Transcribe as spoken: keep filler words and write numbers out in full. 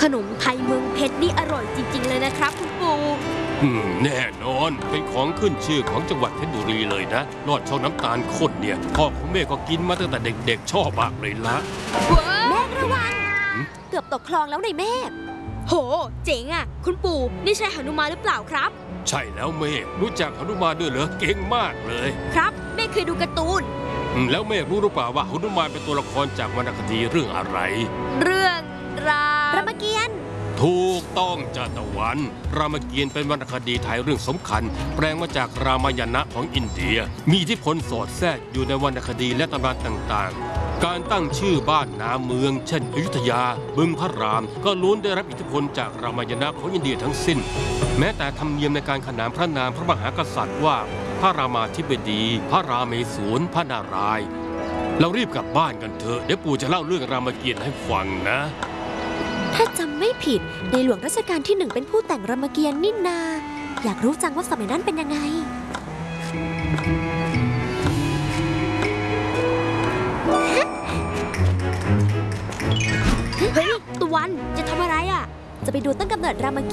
ขนมไทยเมืองเพชรนี่อร่อยจริงๆเลยนะครับคุณปู่อืมแน่นอนเป็นของขึ้นชื่อของจังหวัดเพชรบุรีเลยนะลอดช่องน้ำตาลข้นเนี่ยพ่อของแม่ก็กินมาตั้งแต่เด็กๆชอบมากเลยละแม่ระวังเกือบตกคลองแล้วในแม่โหเจ๋งอ่ะคุณปู่นี่ใช่หนุมานหรือเปล่าครับใช่แล้วเมฆรู้จักหนุมานด้วยเหรอเก่งมากเลยครับแม่เคยดูการ์ตูนแล้วเมฆรู้หรือเปล่าว่าหนุมานเป็นตัวละครจากวรรณคดีเรื่องอะไรเรื่องรามรามเกียรติ์ถูกต้องจ้าตะวันรามเกียรติ์เป็นวรรณคดีไทยเรื่องสำคัญแปลงมาจากรามายณะของอินเดียมีอิทธิพลสอดแทรกอยู่ในวรรณคดีและตำนานต่างๆการตั้งชื่อบ้านนาเมืองเช่นอยุธยาบึงพระรามก็ล้วนได้รับอิทธิพลจากรามายณะของอินเดียทั้งสิ้นแม้แต่ธรรมเนียมในการขนานพระนามพระมหากษัตริย์ว่าพระรามาธิบดีพระราเมศวรพระนารายณ์เรารีบกลับบ้านกันเถอะเดี๋ยวปู่จะเล่าเรื่องรามเกียรติ์ให้ฟังนะถ้าจำไม่ผิดในหลวงรัชกาลที่หนึ่งเป็นผู้แต่งรามเกียรติ์นี่นาอยากรู้จังว่าสมัยนั้นเป็นยังไงเฮ้ยตะวันจะทำอะไรอ่ะจะไปดูต้นกำเนิดรามเกียรติ์